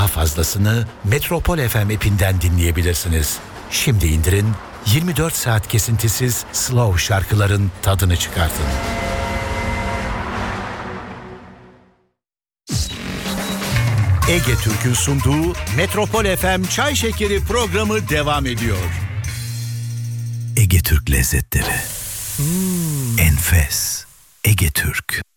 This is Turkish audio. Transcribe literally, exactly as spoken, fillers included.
Daha fazlasını Metropol F M app'inden dinleyebilirsiniz. Şimdi indirin, yirmi dört saat kesintisiz slow şarkıların tadını çıkartın. Ege Türk'ün sunduğu Metropol F M Çay Şekeri programı devam ediyor. Ege Türk lezzetleri. Hmm. Enfes. Ege Türk.